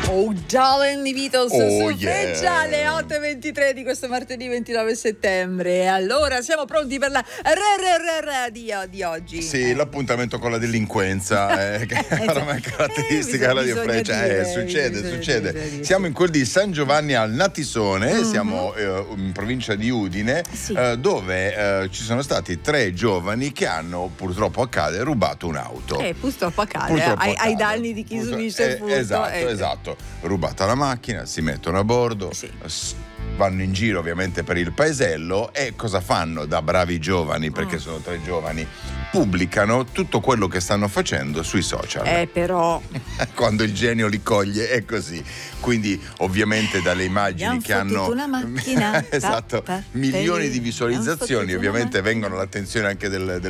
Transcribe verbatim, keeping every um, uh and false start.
Oh darling, i Beatles Oh, su yeah. Freccia alle otto e ventitré di questo martedì ventinove settembre. Allora siamo pronti per la re re re re di, di oggi. Sì, eh. l'appuntamento con la delinquenza, eh, che è ormai caratteristica Eh, della Radio bisogna Freccia. dire, Eh, succede, bisogna succede. dire, dire, Siamo sì. in quel di San Giovanni al Natisone, Mhm. siamo eh, in provincia di Udine, Sì. eh, dove eh, ci sono stati tre giovani che hanno, purtroppo accade, rubato un'auto. Eh, purtroppo accade, Purtroppo ai, ai accade. danni di chi Purtro- subisce il eh, furto. Esatto, eh. esatto. Rubata la macchina, si mettono a bordo, Sì. s- vanno in giro ovviamente per il paesello e cosa fanno da bravi giovani, perché Mm. sono tre giovani, pubblicano tutto quello che stanno facendo sui social. Eh, però Quando il genio li coglie è così. Quindi ovviamente dalle immagini Abbiamo che hanno fottuto una macchina, esatto, tappa, milioni per- di visualizzazioni, abbiamo fottuto una ovviamente macchina. vengono all'attenzione anche del, del